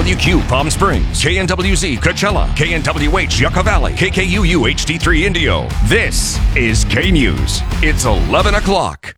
KWQ Palm Springs, KNWZ Coachella, KNWH Yucca Valley, KKUU HD3 Indio. This is K-News. It's 11 o'clock.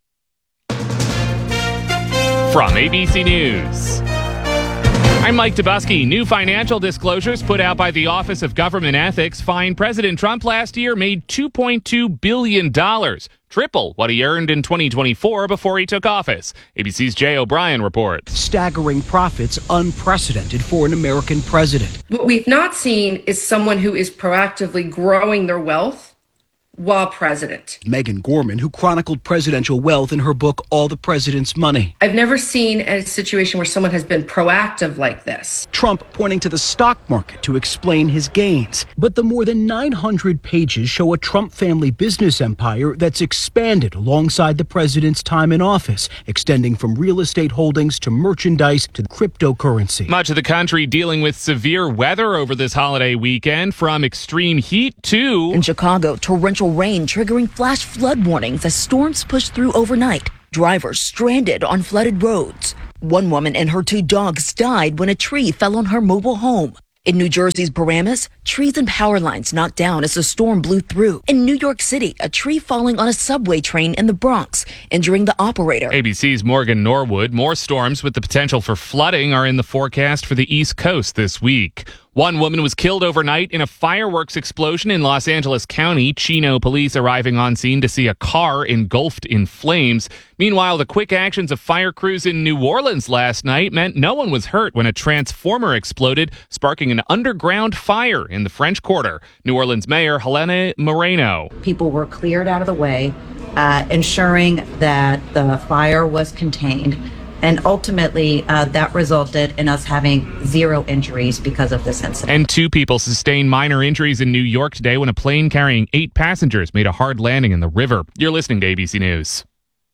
From ABC News, I'm Mike Dubusky. New financial disclosures put out by the Office of Government Ethics find President Trump last year made $2.2 billion, triple what he earned in 2024 before he took office. ABC's Jay O'Brien reports. Staggering profits, unprecedented for an American president. What we've not seen is someone who is proactively growing their wealth while president. Megan Gorman, who chronicled presidential wealth in her book, All the President's Money. I've never seen a situation where someone has been proactive like this. Trump pointing to the stock market to explain his gains. But the more than 900 pages show a Trump family business empire that's expanded alongside the president's time in office, extending from real estate holdings to merchandise to cryptocurrency. Much of the country dealing with severe weather over this holiday weekend, from extreme heat to... In Chicago, torrential rain triggering flash flood warnings as storms push through overnight. Drivers stranded on flooded roads. One woman and her two dogs died when a tree fell on her mobile home. In New Jersey's Paramus, trees and power lines knocked down as the storm blew through. In New York City, a tree falling on a subway train in the Bronx, injuring the operator. ABC's Morgan Norwood. More storms with the potential for flooding are in the forecast for the East Coast this week. One woman was killed overnight in a fireworks explosion in Los Angeles County. Chino police arriving on scene to see a car engulfed in flames. Meanwhile, the quick actions of fire crews in New Orleans last night meant no one was hurt when a transformer exploded, sparking an underground fire in the French Quarter. New Orleans Mayor Helena Moreno. People were cleared out of the way, ensuring that the fire was contained. And ultimately, that resulted in us having 0 injuries because of this incident. And 2 people sustained minor injuries in New York today when a plane carrying 8 passengers made a hard landing in the river. You're listening to ABC News.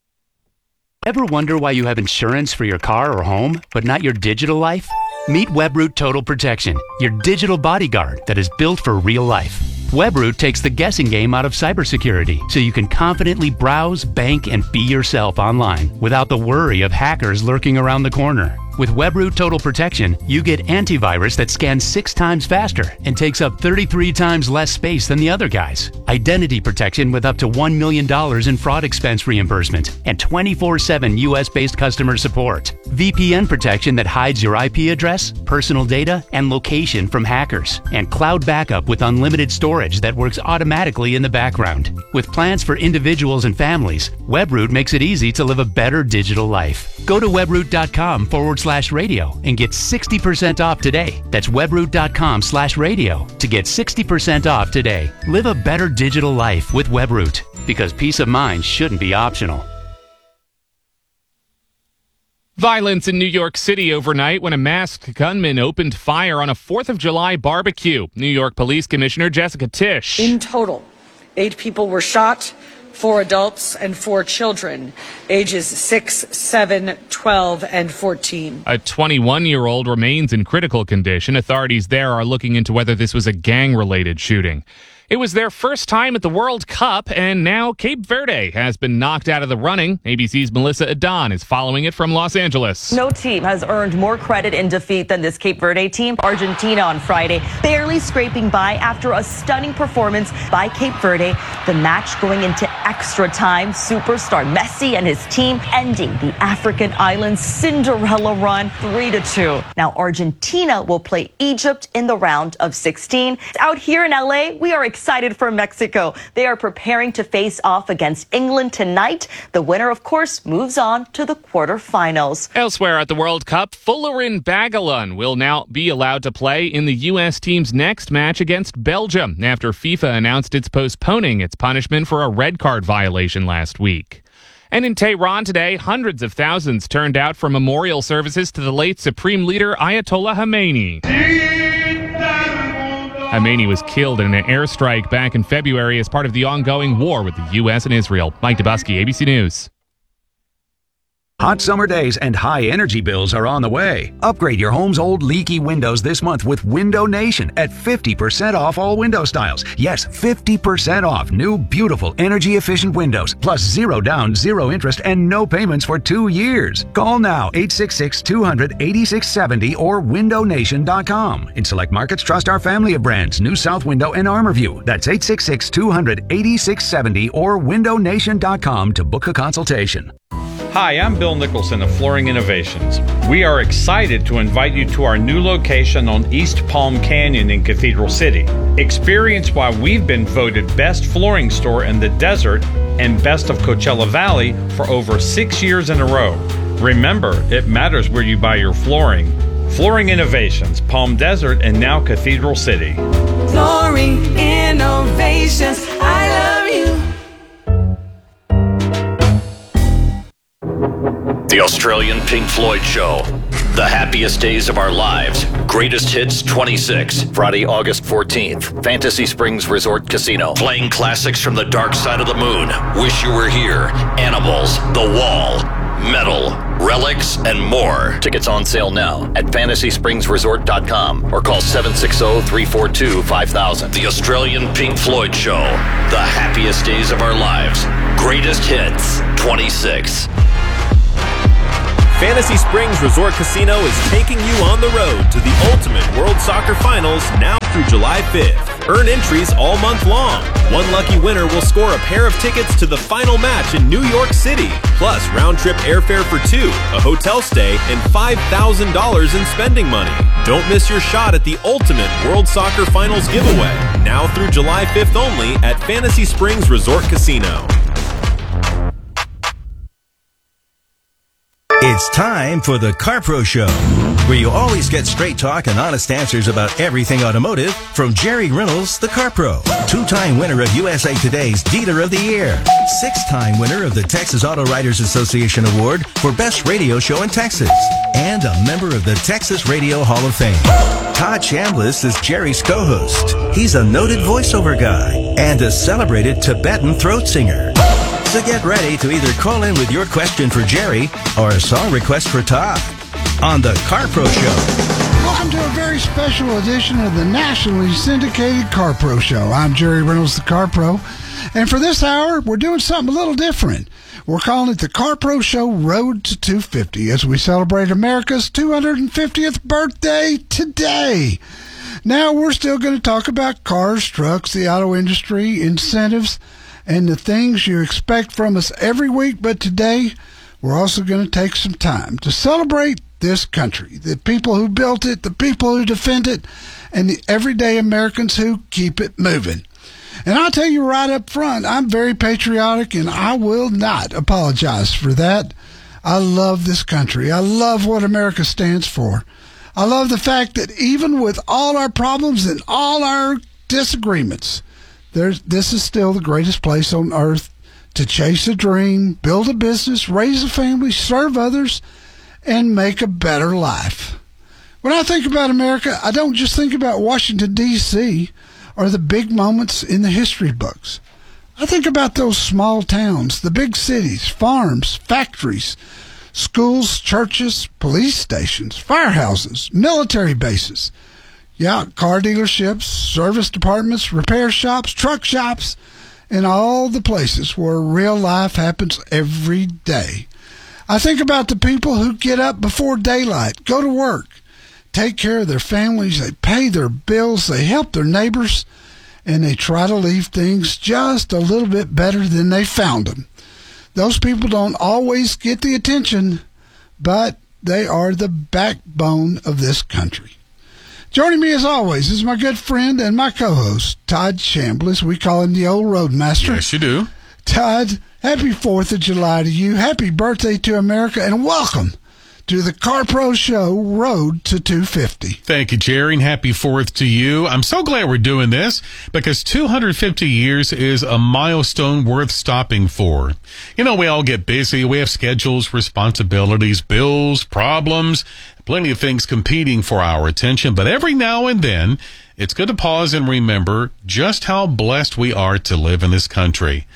Ever wonder why you have insurance for your car or home, but not your digital life? Meet Webroot Total Protection, your digital bodyguard that is built for real life. Webroot takes the guessing game out of cybersecurity, so you can confidently browse, bank, and be yourself online without the worry of hackers lurking around the corner. With Webroot Total Protection, you get antivirus that scans 6 times faster and takes up 33 times less space than the other guys. Identity protection with up to $1 million in fraud expense reimbursement and 24/7 US-based customer support. VPN protection that hides your IP address, personal data, and location from hackers. And cloud backup with unlimited storage that works automatically in the background. With plans for individuals and families, Webroot makes it easy to live a better digital life. Go to webroot.com/radio and get 60% off today. That's webroot.com/radio to get 60% off today. Live a better digital life with Webroot, because peace of mind shouldn't be optional. Violence in New York City overnight when a masked gunman opened fire on a 4th of July barbecue. New York Police Commissioner Jessica Tisch. In total, 8 people were shot, 4 adults and 4 children, ages 6, 7, 12, and 14. A 21-year-old remains in critical condition. Authorities there are looking into whether this was a gang-related shooting. It was their first time at the World Cup, and now Cape Verde has been knocked out of the running. ABC's Melissa Adon is following it from Los Angeles. No team has earned more credit in defeat than this Cape Verde team. Argentina on Friday, barely scraping by after a stunning performance by Cape Verde. The match going into extra time. Superstar Messi and his team ending the African island's Cinderella run 3-2. Now Argentina will play Egypt in the round of 16. Out here in LA, we are excited for Mexico. They are preparing to face off against England tonight. The winner, of course, moves on to the quarterfinals. Elsewhere at the World Cup, Folarin Balogun will now be allowed to play in the U.S. team's next match against Belgium after FIFA announced it's postponing its punishment for a red card violation last week. And in Tehran today, hundreds of thousands turned out for memorial services to the late Supreme Leader Ayatollah Khamenei. Khamenei was killed in an airstrike back in February as part of the ongoing war with the U.S. and Israel. Mike Dubusky, ABC News. Hot summer days and high energy bills are on the way. Upgrade your home's old leaky windows this month with Window Nation at 50% off all window styles. Yes, 50% off new, beautiful, energy-efficient windows, plus 0 down, 0 interest, and no payments for 2 years. Call now, 866-200-8670 or windownation.com. In select markets, trust our family of brands, New South Window and ArmorView. That's 866-200-8670 or windownation.com to book a consultation. Hi, I'm Bill Nicholson of Flooring Innovations. We are excited to invite you to our new location on East Palm Canyon in Cathedral City. Experience why we've been voted best flooring store in the desert and best of Coachella Valley for over 6 years in a row. Remember, it matters where you buy your flooring. Flooring Innovations, Palm Desert, and now Cathedral City. Flooring Innovations, I love you. The Australian Pink Floyd Show. The Happiest Days of Our Lives. Greatest Hits 26. Friday, August 14th. Fantasy Springs Resort Casino. Playing classics from the dark side of the moon. Wish You Were Here. Animals. The Wall. Metal. Relics, and more. Tickets on sale now at FantasySpringsResort.com or call 760-342-5000. The Australian Pink Floyd Show. The Happiest Days of Our Lives. Greatest Hits 26. Fantasy Springs Resort Casino is taking you on the road to the Ultimate World Soccer Finals now through July 5th. Earn entries all month long. One lucky winner will score a pair of tickets to the final match in New York City, plus round-trip airfare for 2, a hotel stay, and $5,000 in spending money. Don't miss your shot at the Ultimate World Soccer Finals giveaway, now through July 5th only at Fantasy Springs Resort Casino. It's time for the CarPro Show, where you always get straight talk and honest answers about everything automotive from Jerry Reynolds, the CarPro. 2-time winner of USA Today's Dealer of the Year. 6-time winner of the Texas Auto Writers Association Award for Best Radio Show in Texas. And a member of the Texas Radio Hall of Fame. Todd Chambliss is Jerry's co-host. He's a noted voiceover guy and a celebrated Tibetan throat singer. So get ready to either call in with your question for Jerry or a song request for Todd on the CarPro Show. Welcome to a very special edition of the nationally syndicated CarPro Show. I'm Jerry Reynolds, the CarPro, and for this hour, we're doing something a little different. We're calling it the CarPro Show Road to 250 as we celebrate America's 250th birthday today. Now, we're still going to talk about cars, trucks, the auto industry, incentives, and the things you expect from us every week, but today we're also going to take some time to celebrate this country, the people who built it, the people who defend it, and the everyday Americans who keep it moving. And I'll tell you right up front, I'm very patriotic, and I will not apologize for that. I love this country. I love what America stands for. I love the fact that even with all our problems and all our disagreements, this is still the greatest place on earth to chase a dream, build a business, raise a family, serve others, and make a better life. When I think about America, I don't just think about Washington, D.C., or the big moments in the history books. I think about those small towns, the big cities, farms, factories, schools, churches, police stations, firehouses, military bases. Yeah, car dealerships, service departments, repair shops, truck shops, and all the places where real life happens every day. I think about the people who get up before daylight, go to work, take care of their families, they pay their bills, they help their neighbors, and they try to leave things just a little bit better than they found them. Those people don't always get the attention, but they are the backbone of this country. Joining me, as always, is my good friend and my co-host, Todd Chambliss. We call him the old Roadmaster. Yes, you do. Todd, happy 4th of July to you. Happy birthday to America, and welcome to the CarPro Show Road to 250. Thank you, Jerry, and happy 4th to you. I'm so glad we're doing this because 250 years is a milestone worth stopping for. You know, we all get busy. We have schedules, responsibilities, bills, problems, plenty of things competing for our attention. But every now and then, it's good to pause and remember just how blessed we are to live in this country.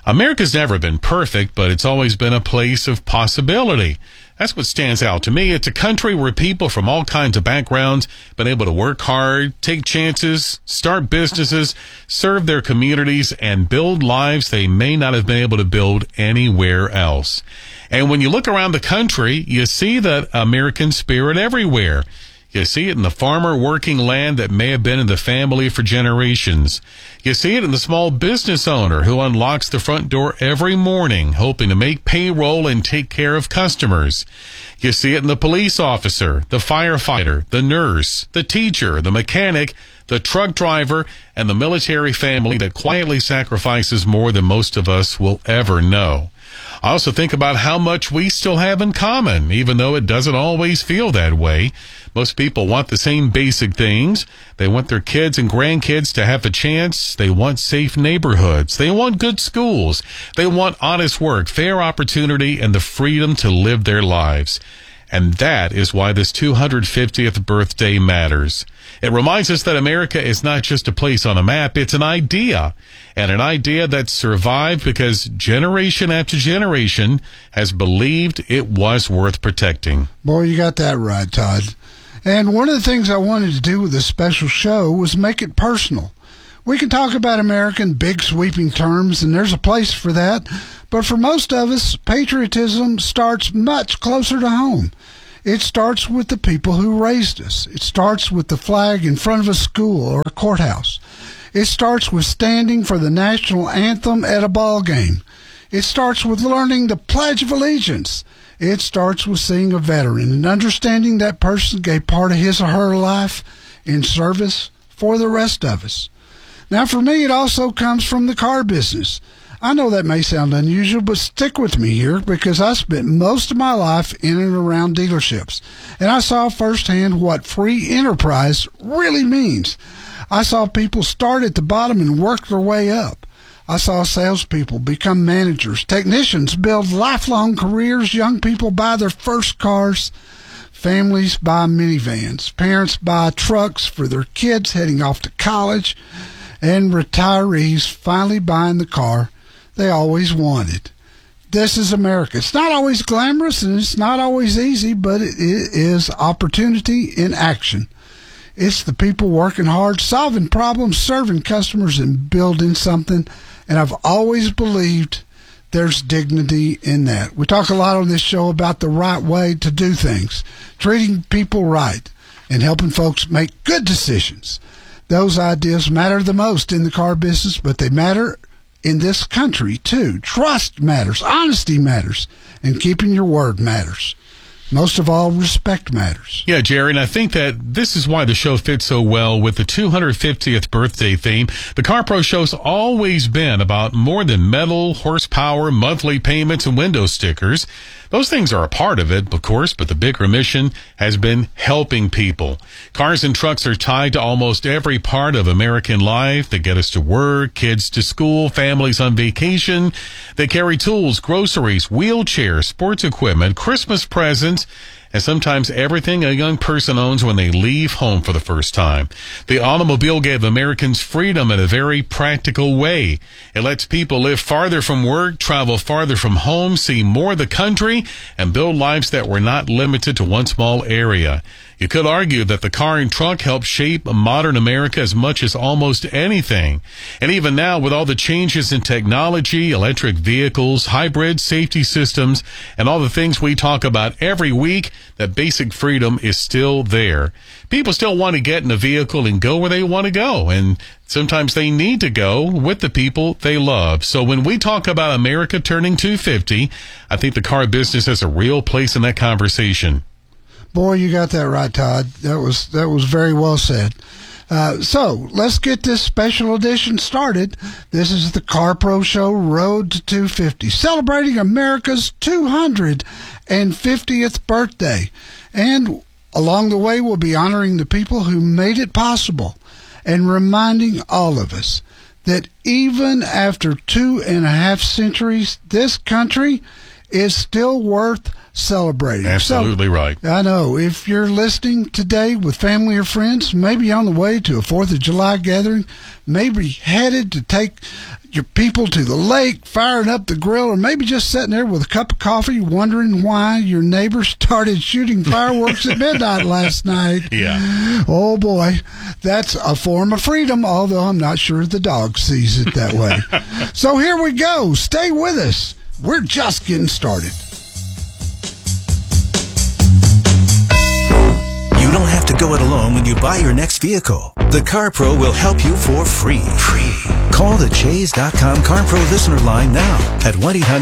America's never been perfect, but it's always been a place of possibility. That's what stands out to me. It's a country where people from all kinds of backgrounds have been able to work hard, take chances, start businesses, serve their communities, and build lives they may not have been able to build anywhere else. And when you look around the country, you see that American spirit everywhere. You see it in the farmer working land that may have been in the family for generations. You see it in the small business owner who unlocks the front door every morning, hoping to make payroll and take care of customers. You see it in the police officer, the firefighter, the nurse, the teacher, the mechanic, the truck driver, and the military family that quietly sacrifices more than most of us will ever know. I also think about how much we still have in common, even though it doesn't always feel that way. Most people want the same basic things. They want their kids and grandkids to have a chance. They want safe neighborhoods. They want good schools. They want honest work, fair opportunity, and the freedom to live their lives. And that is why this 250th birthday matters. It reminds us that America is not just a place on a map, it's an idea. And an idea that's survived because generation after generation has believed it was worth protecting. Boy, you got that right, Todd. And one of the things I wanted to do with this special show was make it personal. We can talk about America in big sweeping terms, and there's a place for that. But for most of us, patriotism starts much closer to home. It starts with the people who raised us. It starts with the flag in front of a school or a courthouse. It starts with standing for the national anthem at a ball game. It starts with learning the Pledge of Allegiance. It starts with seeing a veteran and understanding that person gave part of his or her life in service for the rest of us. Now, for me, it also comes from the car business. I know that may sound unusual, but stick with me here because I spent most of my life in and around dealerships, and I saw firsthand what free enterprise really means. I saw people start at the bottom and work their way up. I saw salespeople become managers, technicians build lifelong careers, young people buy their first cars, families buy minivans, parents buy trucks for their kids heading off to college, and retirees finally buying the car they always wanted. This is America. It's not always glamorous and it's not always easy, but it is opportunity in action. It's the people working hard, solving problems, serving customers, and building something. And I've always believed there's dignity in that. We talk a lot on this show about the right way to do things, treating people right, and helping folks make good decisions. Those ideas matter the most in the car business, but they matter in this country too. Trust matters, honesty matters, and keeping your word matters. Most of all, respect matters. Yeah, Jerry, and I think that this is why the show fits so well with the 250th birthday theme. The CarPro Show's always been about more than metal, horsepower, monthly payments, and window stickers. Those things are a part of it, of course, but the bigger mission has been helping people. Cars and trucks are tied to almost every part of American life. They get us to work, kids to school, families on vacation. They carry tools, groceries, wheelchairs, sports equipment, Christmas presents, and sometimes everything a young person owns when they leave home for the first time. The automobile gave Americans freedom in a very practical way. It lets people live farther from work, travel farther from home, see more of the country, and build lives that were not limited to one small area. You could argue that the car and truck helped shape modern America as much as almost anything. And even now, with all the changes in technology, electric vehicles, hybrid safety systems, and all the things we talk about every week, that basic freedom is still there. People still want to get in a vehicle and go where they want to go, and sometimes they need to go with the people they love. So when we talk about America turning 250, I think the car business has a real place in that conversation. Boy, you got that right, Todd. That was very well said. So let's get this special edition started. This is the CarPro Show Road to 250, celebrating America's 250th birthday. And along the way, we'll be honoring the people who made it possible and reminding all of us that even after 2.5 centuries, this country is still worth celebrating. Absolutely right. I know. If you're listening today with family or friends, maybe on the way to a 4th of July gathering, maybe headed to take your people to the lake, firing up the grill, or maybe just sitting there with a cup of coffee wondering why your neighbor started shooting fireworks at midnight last night. Yeah. Oh, boy. That's a form of freedom, although I'm not sure the dog sees it that way. So here we go. Stay with us. We're just getting started. You don't have to go it alone when you buy your next vehicle. The CarPro will help you for free. Call the Chase.com CarPro listener line now at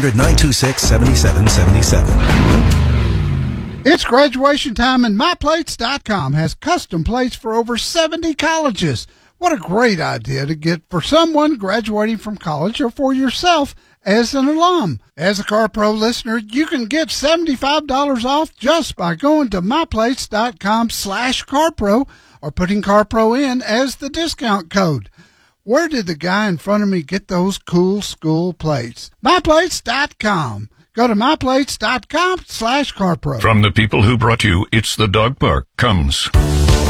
1-800-926-7777. It's graduation time, and MyPlates.com has custom plates for over 70 colleges. What a great idea to get for someone graduating from college or for yourself as an alum. As a CarPro listener, you can get $75 off just by going to MyPlates.com/CarPro or putting CarPro in as the discount code. Where did the guy in front of me get those cool school plates? MyPlates.com. Go to MyPlates.com/CarPro. From the people who brought you It's the Dog Park comes